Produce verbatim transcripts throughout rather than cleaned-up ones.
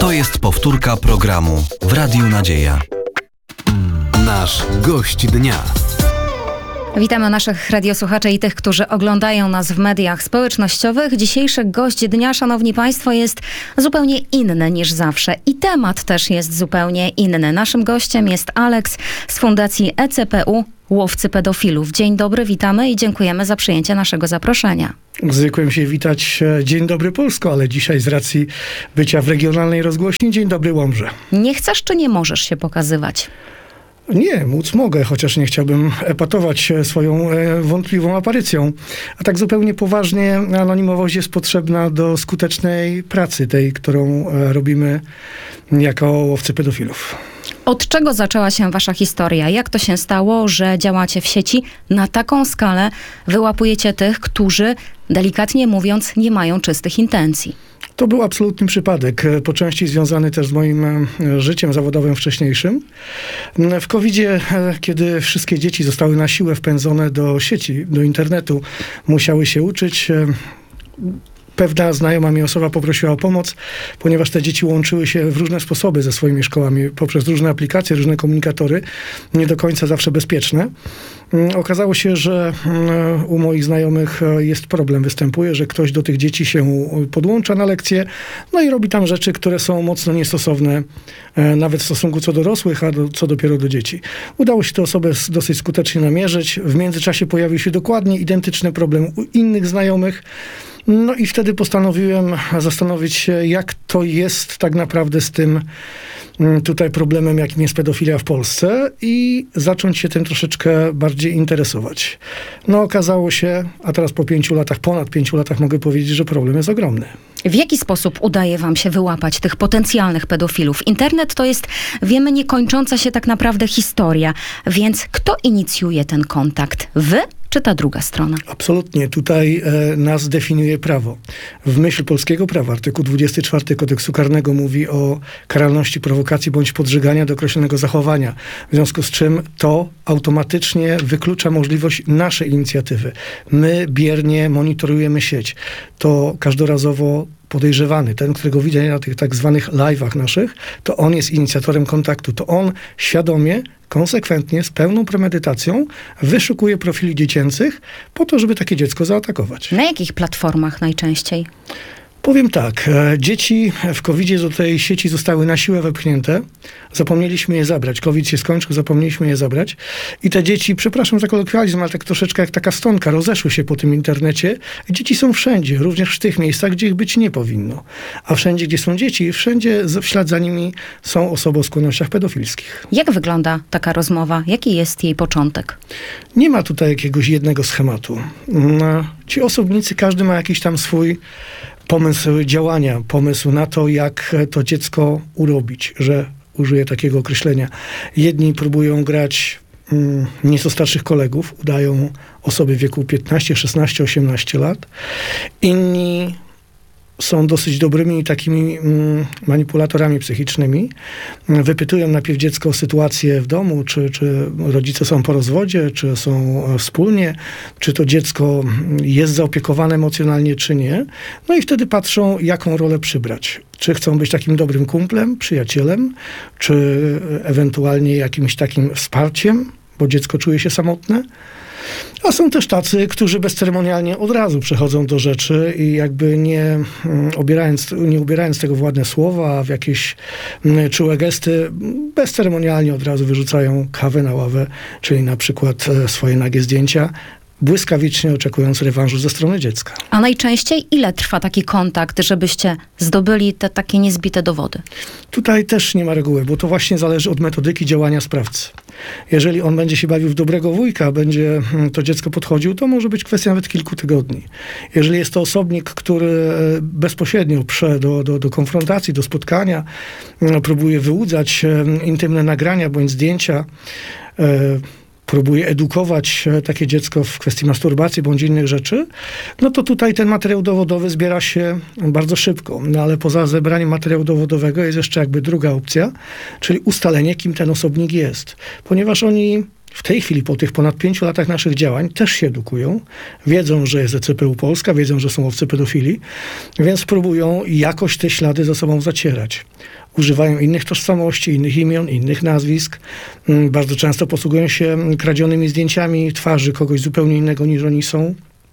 To jest powtórka programu w Radiu Nadzieja. Nasz gość dnia. Witamy naszych radiosłuchaczy i tych, którzy oglądają nas w mediach społecznościowych. Dzisiejszy gość dnia, szanowni państwo, jest zupełnie inny niż zawsze i temat też jest zupełnie inny. Naszym gościem jest Aleks z Fundacji E C P U Łowcy Pedofilów. Dzień dobry, witamy i dziękujemy za przyjęcie naszego zaproszenia. Zwykłem się witać Dzień dobry Polsko, ale dzisiaj z racji bycia w regionalnej rozgłośni Dzień dobry Łomże. Nie chcesz czy nie możesz się pokazywać? Nie, móc mogę, chociaż nie chciałbym epatować swoją wątpliwą aparycją. A tak zupełnie poważnie, anonimowość jest potrzebna do skutecznej pracy, tej, którą robimy jako łowcy pedofilów. Od czego zaczęła się wasza historia? Jak to się stało, że działacie w sieci na taką skalę, wyłapujecie tych, którzy, delikatnie mówiąc, nie mają czystych intencji? To był absolutny przypadek, po części związany też z moim życiem zawodowym wcześniejszym. W kowidzie, kiedy wszystkie dzieci zostały na siłę wpędzone do sieci, do internetu, musiały się uczyć, pewna znajoma mi osoba poprosiła o pomoc, ponieważ te dzieci łączyły się w różne sposoby ze swoimi szkołami, poprzez różne aplikacje, różne komunikatory, nie do końca zawsze bezpieczne. Okazało się, że u moich znajomych jest problem, występuje, że ktoś do tych dzieci się podłącza na lekcje, no i robi tam rzeczy, które są mocno niestosowne, nawet w stosunku co do dorosłych, a do, co dopiero do dzieci. Udało się tę osobę dosyć skutecznie namierzyć. W międzyczasie pojawił się dokładnie identyczny problem u innych znajomych. No i wtedy postanowiłem zastanowić się, jak to jest tak naprawdę z tym tutaj problemem, jakim jest pedofilia w Polsce i zacząć się tym troszeczkę bardziej interesować. No okazało się, a teraz po pięciu latach, ponad pięciu latach mogę powiedzieć, że problem jest ogromny. W jaki sposób udaje wam się wyłapać tych potencjalnych pedofilów? Internet to jest, wiemy, niekończąca się tak naprawdę historia, więc kto inicjuje ten kontakt? Wy czy ta druga strona? Absolutnie. Tutaj e, nas definiuje prawo. W myśl polskiego prawa artykuł dwudziesty czwarty Kodeksu Karnego mówi o karalności prowokacji bądź podżegania do określonego zachowania. W związku z czym to automatycznie wyklucza możliwość naszej inicjatywy. My biernie monitorujemy sieć. To każdorazowo podejrzewany, ten, którego widzę na tych tak zwanych live'ach naszych, to on jest inicjatorem kontaktu. To on świadomie, konsekwentnie, z pełną premedytacją wyszukuje profili dziecięcych po to, żeby takie dziecko zaatakować. Na jakich platformach najczęściej? Powiem tak, dzieci w kowidzie do tej sieci zostały na siłę wepchnięte. Zapomnieliśmy je zabrać. Kowid się skończył, zapomnieliśmy je zabrać. I te dzieci, przepraszam za kolokwializm, ale tak troszeczkę jak taka stonka, rozeszły się po tym internecie. Dzieci są wszędzie, również w tych miejscach, gdzie ich być nie powinno. A wszędzie, gdzie są dzieci, wszędzie w ślad za nimi są osoby o skłonnościach pedofilskich. Jak wygląda taka rozmowa? Jaki jest jej początek? Nie ma tutaj jakiegoś jednego schematu. Ci osobnicy, każdy ma jakiś tam swój pomysł działania, pomysł na to, jak to dziecko urobić, że użyję takiego określenia. Jedni próbują grać mm, nieco starszych kolegów, udają osoby w wieku piętnaście, szesnaście, osiemnaście lat. Inni są dosyć dobrymi takimi mm, manipulatorami psychicznymi. Wypytują najpierw dziecko o sytuację w domu, czy, czy rodzice są po rozwodzie, czy są wspólnie, czy to dziecko jest zaopiekowane emocjonalnie, czy nie. No i wtedy patrzą, jaką rolę przybrać. Czy chcą być takim dobrym kumplem, przyjacielem, czy ewentualnie jakimś takim wsparciem, bo dziecko czuje się samotne. A są też tacy, którzy bezceremonialnie od razu przechodzą do rzeczy i jakby nie ubierając, nie ubierając tego w ładne słowa, w jakieś czułe gesty, bezceremonialnie od razu wyrzucają kawę na ławę, czyli na przykład swoje nagie zdjęcia, błyskawicznie oczekując rewanżu ze strony dziecka. A najczęściej ile trwa taki kontakt, żebyście zdobyli te takie niezbite dowody? Tutaj też nie ma reguły, bo to właśnie zależy od metodyki działania sprawcy. Jeżeli on będzie się bawił w dobrego wujka, będzie to dziecko podchodził, to może być kwestia nawet kilku tygodni. Jeżeli jest to osobnik, który bezpośrednio prze do, do, do konfrontacji, do spotkania, próbuje wyłudzać intymne nagrania bądź zdjęcia, próbuje edukować takie dziecko w kwestii masturbacji bądź innych rzeczy, no to tutaj ten materiał dowodowy zbiera się bardzo szybko. No ale poza zebraniem materiału dowodowego jest jeszcze jakby druga opcja, czyli ustalenie, kim ten osobnik jest. Ponieważ oni w tej chwili, po tych ponad pięciu latach naszych działań, też się edukują. Wiedzą, że jest C P U Polska, wiedzą, że są łowcy pedofili, więc próbują jakoś te ślady ze sobą zacierać. Używają innych tożsamości, innych imion, innych nazwisk. Bardzo często posługują się kradzionymi zdjęciami twarzy kogoś zupełnie innego niż oni są.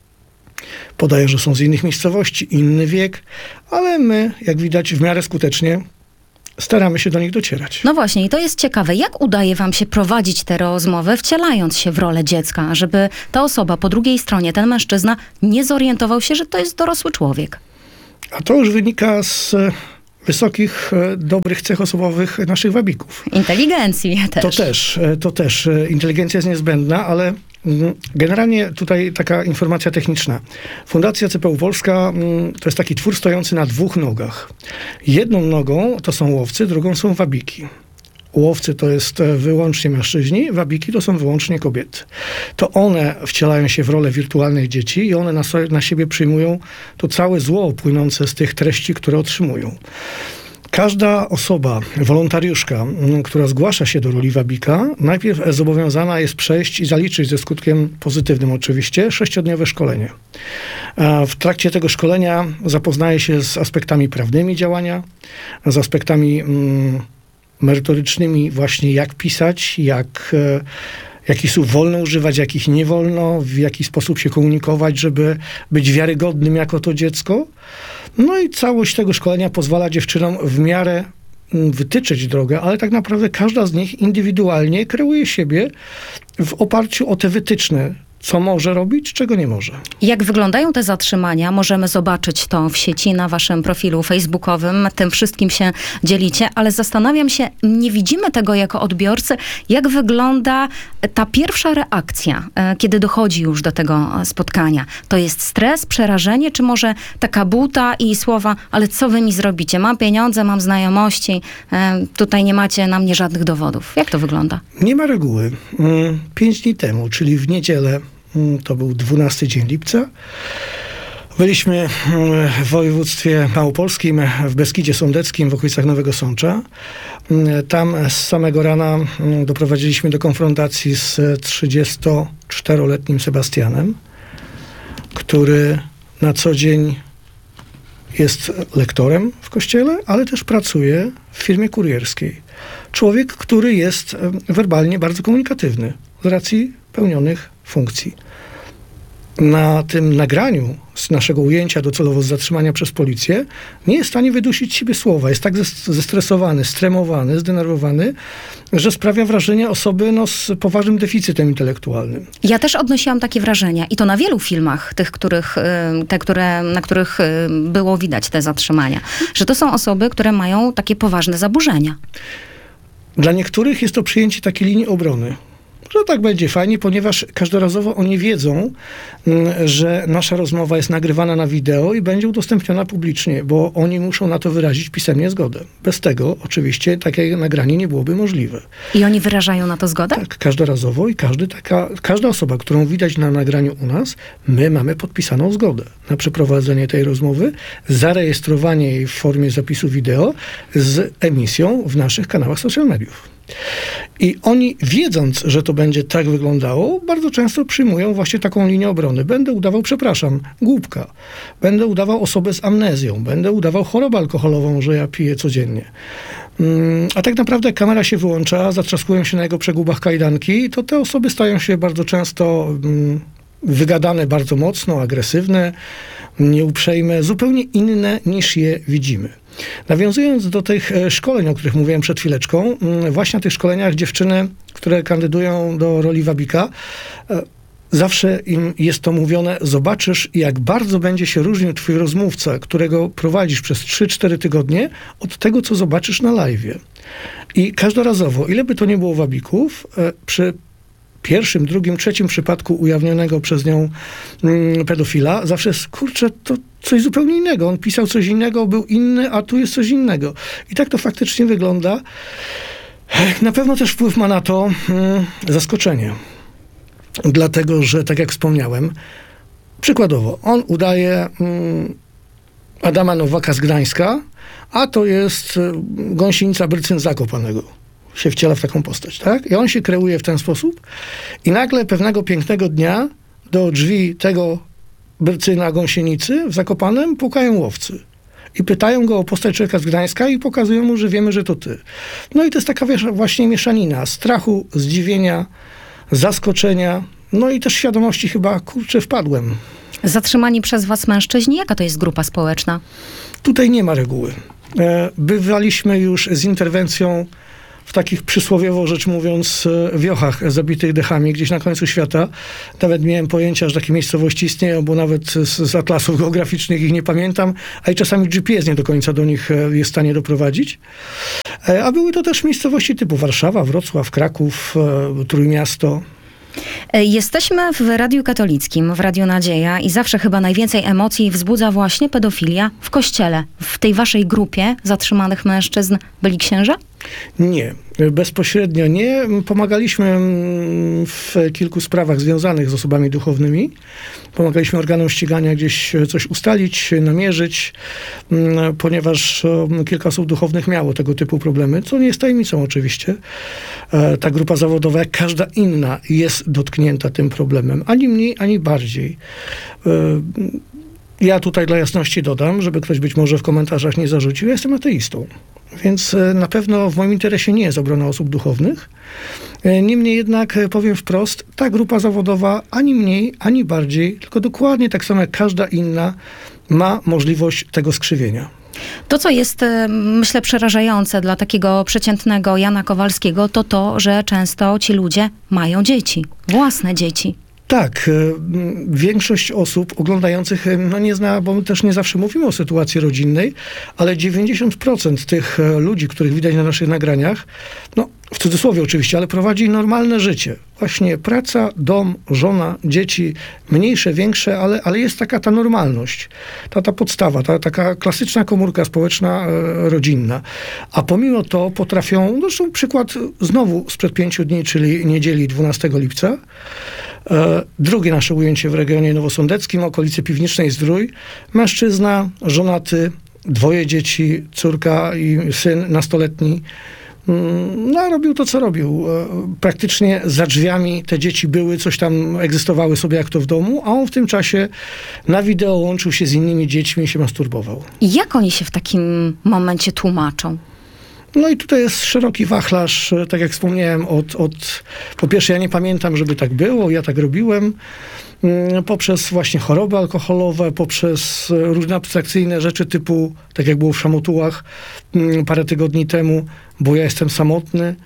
Podają, że są z innych miejscowości, inny wiek, ale my, jak widać, w miarę skutecznie staramy się do nich docierać. No właśnie, i to jest ciekawe. Jak udaje wam się prowadzić te rozmowy, wcielając się w rolę dziecka, żeby ta osoba po drugiej stronie, ten mężczyzna, nie zorientował się, że to jest dorosły człowiek? A to już wynika z wysokich, dobrych cech osobowych naszych wabików. Inteligencji też. To też, to też. Inteligencja jest niezbędna, ale generalnie tutaj taka informacja techniczna. Fundacja C P U Polska to jest taki twór stojący na dwóch nogach. Jedną nogą to są łowcy, drugą są wabiki. Łowcy to jest wyłącznie mężczyźni, wabiki to są wyłącznie kobiety. To one wcielają się w rolę wirtualnych dzieci i one na, so, na siebie przyjmują to całe zło płynące z tych treści, które otrzymują. Każda osoba, wolontariuszka, która zgłasza się do roli wabika, najpierw zobowiązana jest przejść i zaliczyć ze skutkiem pozytywnym oczywiście sześciodniowe szkolenie. W trakcie tego szkolenia zapoznaje się z aspektami prawnymi działania, z aspektami mm, merytorycznymi właśnie jak pisać, jak, jakich słów wolno używać, jakich nie wolno, w jaki sposób się komunikować, żeby być wiarygodnym jako to dziecko. No i całość tego szkolenia pozwala dziewczynom w miarę wytyczyć drogę, ale tak naprawdę każda z nich indywidualnie kreuje siebie w oparciu o te wytyczne, co może robić, czego nie może. Jak wyglądają te zatrzymania? Możemy zobaczyć to w sieci, na waszym profilu facebookowym. Tym wszystkim się dzielicie, ale zastanawiam się, nie widzimy tego jako odbiorcy, jak wygląda ta pierwsza reakcja, kiedy dochodzi już do tego spotkania. To jest stres, przerażenie, czy może taka buta i słowa, ale co wy mi zrobicie? Mam pieniądze, mam znajomości, tutaj nie macie na mnie żadnych dowodów. Jak to wygląda? Nie ma reguły. Pięć dni temu, czyli w niedzielę, to był dwunasty dzień lipca. Byliśmy w województwie małopolskim, w Beskidzie Sądeckim, w okolicach Nowego Sącza. Tam z samego rana doprowadziliśmy do konfrontacji z trzydziestoczteroletnim Sebastianem, który na co dzień jest lektorem w kościele, ale też pracuje w firmie kurierskiej. Człowiek, który jest werbalnie bardzo komunikatywny z racji pełnionych funkcji. Na tym nagraniu z naszego ujęcia docelowo z zatrzymania przez policję nie jest w stanie wydusić z siebie słowa. Jest tak zestresowany, stremowany, zdenerwowany, że sprawia wrażenie osoby no, z poważnym deficytem intelektualnym. Ja też odnosiłam takie wrażenia i to na wielu filmach, tych, których, te, które, na których było widać te zatrzymania, że to są osoby, które mają takie poważne zaburzenia. Dla niektórych jest to przyjęcie takiej linii obrony. Że tak będzie fajnie, ponieważ każdorazowo oni wiedzą, że nasza rozmowa jest nagrywana na wideo i będzie udostępniona publicznie, bo oni muszą na to wyrazić pisemnie zgodę. Bez tego oczywiście takie nagranie nie byłoby możliwe. I oni wyrażają na to zgodę? Tak, każdorazowo i każdy taka, każda osoba, którą widać na nagraniu u nas, my mamy podpisaną zgodę na przeprowadzenie tej rozmowy, zarejestrowanie jej w formie zapisu wideo z emisją w naszych kanałach social mediów. I oni, wiedząc, że to będzie tak wyglądało, bardzo często przyjmują właśnie taką linię obrony. Będę udawał, przepraszam, głupka. Będę udawał osobę z amnezją. Będę udawał chorobę alkoholową, że ja piję codziennie. A tak naprawdę jak kamera się wyłącza, zatrzaskują się na jego przegubach kajdanki, to te osoby stają się bardzo często wygadane bardzo mocno, agresywne, nieuprzejme, zupełnie inne niż je widzimy. Nawiązując do tych szkoleń, o których mówiłem przed chwileczką, właśnie na tych szkoleniach dziewczyny, które kandydują do roli wabika, zawsze im jest to mówione, zobaczysz, jak bardzo będzie się różnił twój rozmówca, którego prowadzisz przez trzy cztery tygodnie, od tego, co zobaczysz na live'ie. I każdorazowo, ile by to nie było wabików, przy pierwszym, drugim, trzecim przypadku ujawnionego przez nią mm, pedofila, zawsze jest, kurczę, to coś zupełnie innego. On pisał coś innego, był inny, a tu jest coś innego. I tak to faktycznie wygląda. Na pewno też wpływ ma na to mm, zaskoczenie. Dlatego, że tak jak wspomniałem, przykładowo, on udaje mm, Adama Nowaka z Gdańska, a to jest gąsienica Brycyn Zakopanego. się wciela w taką postać, tak? I on się kreuje w ten sposób i nagle pewnego pięknego dnia do drzwi tego Bercyna Gąsienicy w Zakopanem pukają łowcy. I pytają go o postać człowieka z Gdańska i pokazują mu, że wiemy, że to ty. No i to jest taka wiesz, właśnie mieszanina strachu, zdziwienia, zaskoczenia, no i też świadomości chyba, kurczę, wpadłem. Zatrzymani przez was mężczyźni, jaka to jest grupa społeczna? Tutaj nie ma reguły. E, Bywaliśmy już z interwencją w takich przysłowiowo rzecz mówiąc wiochach zabitych dechami gdzieś na końcu świata. Nawet miałem pojęcia, że takie miejscowości istnieją, bo nawet z, z atlasów geograficznych ich nie pamiętam, a i czasami G P S nie do końca do nich jest w stanie doprowadzić. A były to też miejscowości typu Warszawa, Wrocław, Kraków, Trójmiasto. Jesteśmy w Radiu Katolickim, w Radiu Nadzieja i zawsze chyba najwięcej emocji wzbudza właśnie pedofilia w kościele. W tej waszej grupie zatrzymanych mężczyzn byli księża? Nie, bezpośrednio nie. Pomagaliśmy w kilku sprawach związanych z osobami duchownymi. Pomagaliśmy organom ścigania gdzieś coś ustalić, namierzyć, ponieważ kilka osób duchownych miało tego typu problemy, co nie jest tajemnicą oczywiście. Ta grupa zawodowa, jak każda inna, jest dotknięta tym problemem. Ani mniej, ani bardziej. Ja tutaj dla jasności dodam, żeby ktoś być może w komentarzach nie zarzucił, ja jestem ateistą. Więc na pewno w moim interesie nie jest obrona osób duchownych. Niemniej jednak powiem wprost, ta grupa zawodowa ani mniej, ani bardziej, tylko dokładnie tak samo jak każda inna ma możliwość tego skrzywienia. To, co jest, myślę, przerażające dla takiego przeciętnego Jana Kowalskiego, to to, że często ci ludzie mają dzieci, własne dzieci. Tak, większość osób oglądających no nie zna, bo my też nie zawsze mówimy o sytuacji rodzinnej, ale dziewięćdziesiąt procent tych ludzi, których widać na naszych nagraniach, no w cudzysłowie oczywiście, ale prowadzi normalne życie. Właśnie praca, dom, żona, dzieci, mniejsze, większe, ale, ale jest taka ta normalność, ta, ta podstawa, ta taka klasyczna komórka społeczna, e, rodzinna. A pomimo to potrafią, zresztą przykład znowu sprzed pięciu dni, czyli niedzieli dwunastego lipca, e, drugie nasze ujęcie w regionie nowosądeckim, okolicy Piwnicznej Zdrój, mężczyzna, żonaty, dwoje dzieci, córka i syn nastoletni. No, robił to, co robił. Praktycznie za drzwiami te dzieci były, coś tam egzystowały sobie jak to w domu, a on w tym czasie na wideo łączył się z innymi dziećmi i się masturbował. I jak oni się w takim momencie tłumaczą? No i tutaj jest szeroki wachlarz, tak jak wspomniałem, od, od po pierwsze ja nie pamiętam, żeby tak było, ja tak robiłem, poprzez właśnie choroby alkoholowe, poprzez różne abstrakcyjne rzeczy typu, tak jak było w Szamotułach parę tygodni temu, bo ja jestem samotny,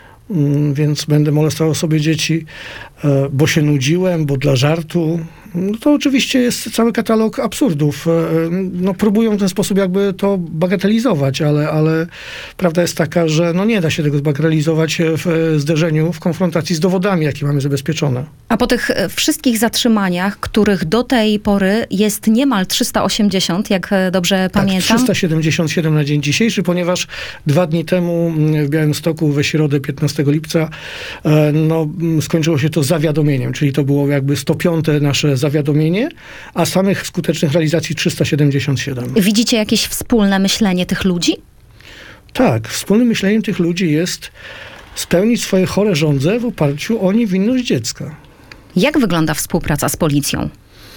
więc będę molestował sobie dzieci, bo się nudziłem, bo dla żartu. No to oczywiście jest cały katalog absurdów. No, próbują w ten sposób jakby to bagatelizować, ale, ale prawda jest taka, że no nie da się tego zbagatelizować w zderzeniu, w konfrontacji z dowodami, jakie mamy zabezpieczone. A po tych wszystkich zatrzymaniach, których do tej pory jest niemal trzysta osiemdziesiąt, jak dobrze tak, pamiętam. trzysta siedemdziesiąt siedem na dzień dzisiejszy, ponieważ dwa dni temu w Białymstoku we środę piętnastego lipca no, skończyło się to zawiadomieniem, czyli to było jakby sto piąte nasze zawiadomienie, a samych skutecznych realizacji trzysta siedemdziesiąt siedem. Widzicie jakieś wspólne myślenie tych ludzi? Tak, wspólnym myśleniem tych ludzi jest spełnić swoje chore żądze w oparciu o niewinność dziecka. Jak wygląda współpraca z policją?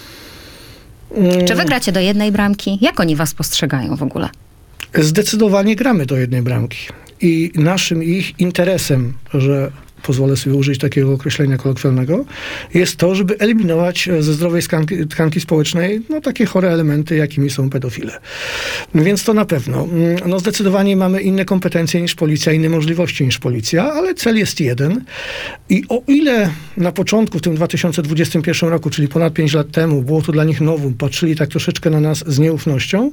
Mm. Czy wy gracie do jednej bramki? Jak oni was postrzegają w ogóle? Zdecydowanie gramy do jednej bramki. I naszym ich interesem, że pozwolę sobie użyć takiego określenia kolokwialnego, jest to, żeby eliminować ze zdrowej tkanki, tkanki społecznej no, takie chore elementy, jakimi są pedofile. Więc to na pewno. No, zdecydowanie mamy inne kompetencje niż policja, inne możliwości niż policja, ale cel jest jeden. I o ile na początku, w tym dwa tysiące dwudziestym pierwszym roku, czyli ponad pięć lat temu, było to dla nich nowum, patrzyli tak troszeczkę na nas z nieufnością,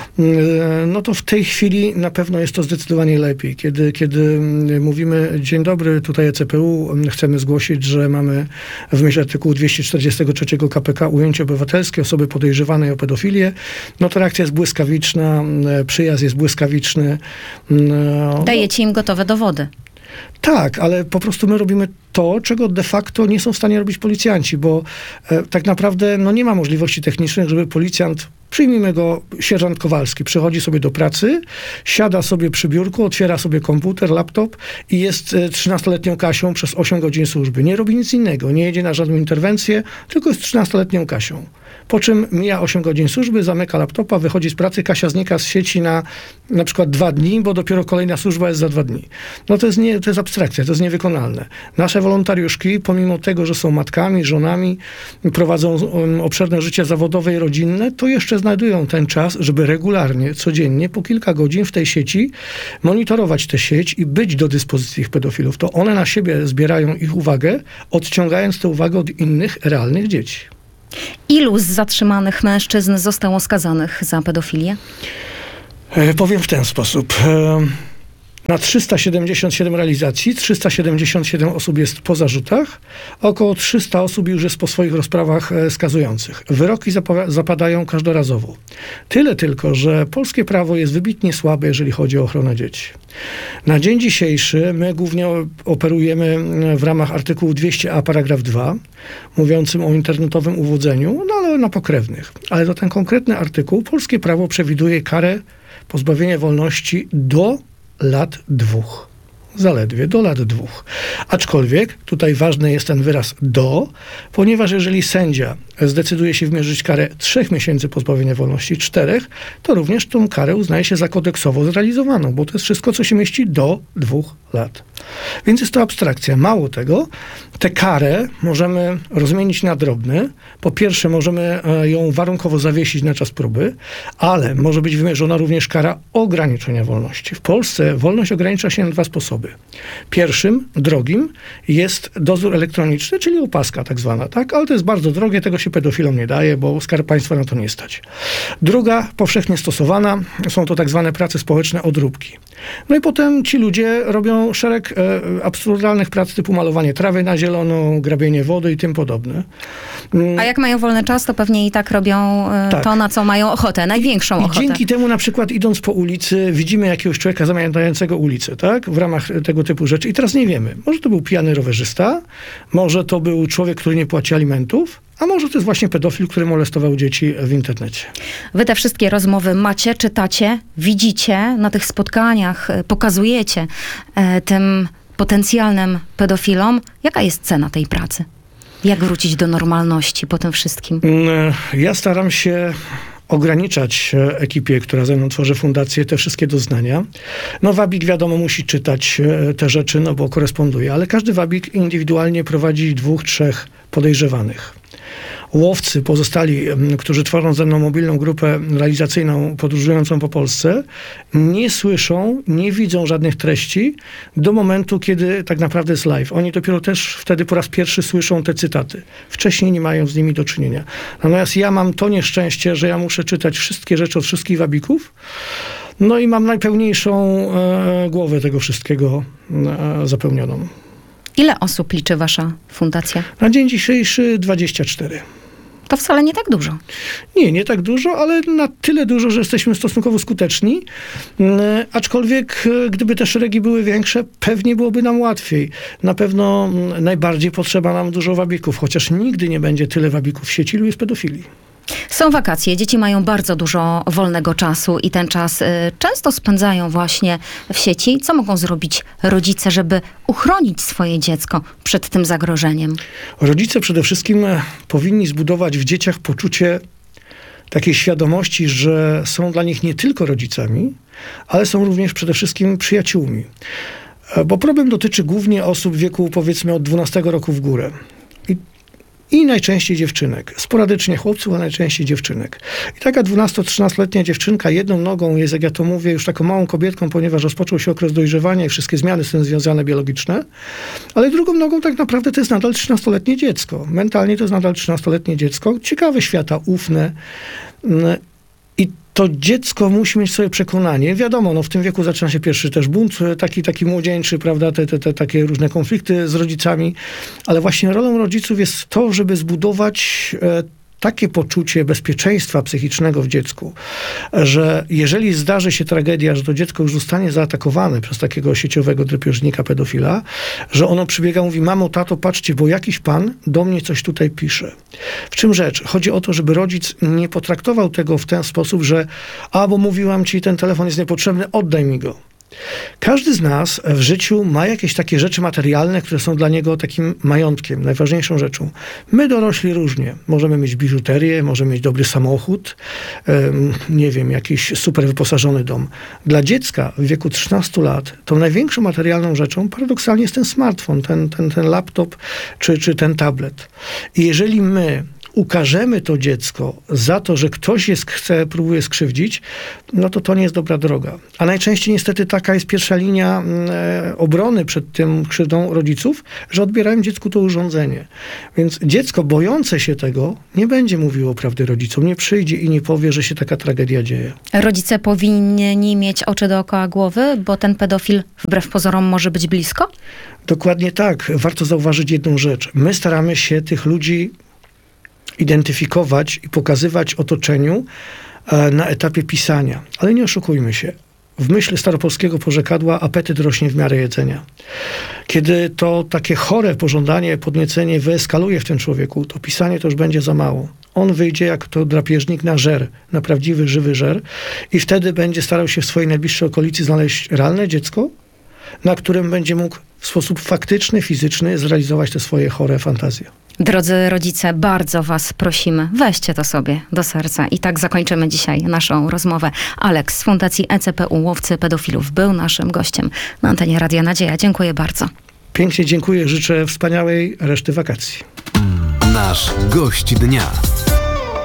no to w tej chwili na pewno jest to zdecydowanie lepiej. Kiedy, kiedy mówimy, dzień dobry, tutaj E C P U, chcemy zgłosić, że mamy w myśl artykułu dwieście czterdziestego trzeciego K P K ujęcie obywatelskie osoby podejrzewanej o pedofilię, no to reakcja jest błyskawiczna, przyjazd jest błyskawiczny. No, Dajecie im gotowe dowody. tak, ale po prostu my robimy to, czego de facto nie są w stanie robić policjanci, bo e, tak naprawdę no, nie ma możliwości technicznych, żeby policjant Przyjmijmy go, sierżant Kowalski przychodzi sobie do pracy, siada sobie przy biurku, otwiera sobie komputer, laptop i jest trzynastoletnią Kasią przez osiem godzin służby. Nie robi nic innego, nie jedzie na żadną interwencję, tylko jest trzynastoletnią Kasią. Po czym mija osiem godzin służby, zamyka laptopa, wychodzi z pracy, Kasia znika z sieci na na przykład dwa dni, bo dopiero kolejna służba jest za dwa dni. No to jest, nie, to jest abstrakcja, to jest niewykonalne. Nasze wolontariuszki, pomimo tego, że są matkami, żonami, prowadzą um, obszerne życie zawodowe i rodzinne, to jeszcze znajdują ten czas, żeby regularnie, codziennie, po kilka godzin w tej sieci monitorować tę sieć i być do dyspozycji ich pedofilów. To one na siebie zbierają ich uwagę, odciągając tę uwagę od innych, realnych dzieci. Ilu z zatrzymanych mężczyzn zostało skazanych za pedofilię? E, powiem w ten sposób. E, na trzysta siedemdziesiąt siedem realizacji, trzysta siedemdziesiąt siedem osób jest po zarzutach, około trzysta osób już jest po swoich rozprawach e, skazujących. Wyroki zapa- zapadają każdorazowo. Tyle tylko, że polskie prawo jest wybitnie słabe, jeżeli chodzi o ochronę dzieci. Na dzień dzisiejszy my głównie operujemy w ramach artykułu dwieście a paragraf dwa, mówiącym o internetowym uwodzeniu, no ale na pokrewnych. Ale to ten konkretny artykuł, polskie prawo przewiduje karę pozbawienia wolności do lat dwóch. Zaledwie do lat dwóch. Aczkolwiek tutaj ważny jest ten wyraz do, ponieważ jeżeli sędzia zdecyduje się wymierzyć karę trzech miesięcy pozbawienia wolności, czterech, to również tą karę uznaje się za kodeksowo zrealizowaną, bo to jest wszystko, co się mieści do dwóch lat. Więc jest to abstrakcja. Mało tego, tę karę możemy rozmienić na drobne. Po pierwsze, możemy ją warunkowo zawiesić na czas próby, ale może być wymierzona również kara ograniczenia wolności. W Polsce wolność ogranicza się na dwa sposoby. Pierwszym, drogim, jest dozór elektroniczny, czyli opaska tak zwana, tak? Ale to jest bardzo drogie, tego się pedofilom nie daje, bo Skarb Państwa na to nie stać. Druga, powszechnie stosowana, są to tak zwane prace społeczne, odróbki. No i potem ci ludzie robią szereg e, absurdalnych prac typu malowanie trawy na zielono, grabienie wody i tym podobne. A jak mają wolny czas, to pewnie i tak robią e, Tak. to, na co mają ochotę, największą I ochotę. dzięki temu na przykład idąc po ulicy widzimy jakiegoś człowieka zamiatającego ulicę, tak? W ramach tego typu rzeczy. I teraz nie wiemy. Może to był pijany rowerzysta, może to był człowiek, który nie płaci alimentów, a może to jest właśnie pedofil, który molestował dzieci w internecie. Wy te wszystkie rozmowy macie, czytacie, widzicie na tych spotkaniach, e, pokazujecie e, tym potencjalnym pedofilom. Jaka jest cena tej pracy? Jak wrócić do normalności po tym wszystkim? Mm, Ja staram się ograniczać e, ekipie, która ze mną tworzy fundację, te wszystkie doznania. No wabik wiadomo musi czytać e, te rzeczy, no bo koresponduje, ale każdy wabik indywidualnie prowadzi dwóch, trzech podejrzewanych. Łowcy pozostali, m, którzy tworzą ze mną mobilną grupę realizacyjną podróżującą po Polsce, nie słyszą, nie widzą żadnych treści do momentu, kiedy tak naprawdę jest live. Oni dopiero też wtedy po raz pierwszy słyszą te cytaty. Wcześniej nie mają z nimi do czynienia. Natomiast ja mam to nieszczęście, że ja muszę czytać wszystkie rzeczy od wszystkich wabików, no i mam najpełniejszą e, głowę tego wszystkiego e, zapełnioną. Ile osób liczy wasza fundacja? Na dzień dzisiejszy dwadzieścia cztery. To wcale nie tak dużo. Nie, nie tak dużo, ale na tyle dużo, że jesteśmy stosunkowo skuteczni. Mm, Aczkolwiek, e, gdyby te szeregi były większe, pewnie byłoby nam łatwiej. Na pewno mm, najbardziej potrzeba nam dużo wabików, chociaż nigdy nie będzie tyle wabików w sieci, ilu jest pedofili. Są wakacje, dzieci mają bardzo dużo wolnego czasu i ten czas y, często spędzają właśnie w sieci. Co mogą zrobić rodzice, żeby uchronić swoje dziecko przed tym zagrożeniem? Rodzice przede wszystkim e, powinni zbudować w dzieciach poczucie takiej świadomości, że są dla nich nie tylko rodzicami, ale są również przede wszystkim przyjaciółmi. E, Bo problem dotyczy głównie osób w wieku powiedzmy od dwunastego roku w górę. I I najczęściej dziewczynek. Sporadycznie chłopców, a najczęściej dziewczynek. I taka dwunasto-trzynastoletnia dziewczynka jedną nogą jest, jak ja to mówię, już taką małą kobietką, ponieważ rozpoczął się okres dojrzewania i wszystkie zmiany z tym związane biologiczne, ale drugą nogą tak naprawdę to jest nadal trzynastoletnie dziecko. Mentalnie to jest nadal trzynastoletnie dziecko. Ciekawe świata, ufne. I to dziecko musi mieć sobie przekonanie. Wiadomo, no w tym wieku zaczyna się pierwszy też bunt, taki, taki młodzieńczy, prawda, te, te, te takie różne konflikty z rodzicami, ale właśnie rolą rodziców jest to, żeby zbudować e, takie poczucie bezpieczeństwa psychicznego w dziecku, że jeżeli zdarzy się tragedia, że to dziecko już zostanie zaatakowane przez takiego sieciowego drapieżnika, pedofila, że ono przybiega, mówi: mamo, tato, patrzcie, bo jakiś pan do mnie coś tutaj pisze. W czym rzecz? Chodzi o to, żeby rodzic nie potraktował tego w ten sposób, że a, bo mówiłam ci, ten telefon jest niepotrzebny, oddaj mi go. Każdy z nas w życiu ma jakieś takie rzeczy materialne, które są dla niego takim majątkiem, najważniejszą rzeczą. My dorośli różnie. Możemy mieć biżuterię, możemy mieć dobry samochód, um, nie wiem, jakiś super wyposażony dom. Dla dziecka w wieku trzynastu lat tą największą materialną rzeczą paradoksalnie jest ten smartfon, ten, ten, ten laptop czy, czy ten tablet. I jeżeli my ukażemy to dziecko za to, że ktoś je chce, próbuje skrzywdzić, no to to nie jest dobra droga. A najczęściej niestety taka jest pierwsza linia e, obrony przed tym krzywdą rodziców, że odbierają dziecku to urządzenie. Więc dziecko bojące się tego nie będzie mówiło prawdy rodzicom, nie przyjdzie i nie powie, że się taka tragedia dzieje. Rodzice powinni mieć oczy dookoła głowy, bo ten pedofil wbrew pozorom może być blisko? Dokładnie tak. Warto zauważyć jedną rzecz. My staramy się tych ludzi identyfikować i pokazywać otoczeniu na etapie pisania. Ale nie oszukujmy się. W myśl staropolskiego porzekadła apetyt rośnie w miarę jedzenia. Kiedy to takie chore pożądanie, podniecenie wyeskaluje w tym człowieku, to pisanie to już będzie za mało. On wyjdzie jak to drapieżnik na żer, na prawdziwy, żywy żer i wtedy będzie starał się w swojej najbliższej okolicy znaleźć realne dziecko, na którym będzie mógł w sposób faktyczny, fizyczny zrealizować te swoje chore fantazje. Drodzy rodzice, bardzo was prosimy, weźcie to sobie do serca. I tak zakończymy dzisiaj naszą rozmowę. Aleks z Fundacji E C P U Łowcy Pedofilów był naszym gościem na antenie Radia Nadzieja. Dziękuję bardzo. Pięknie dziękuję, życzę wspaniałej reszty wakacji. Nasz gość dnia.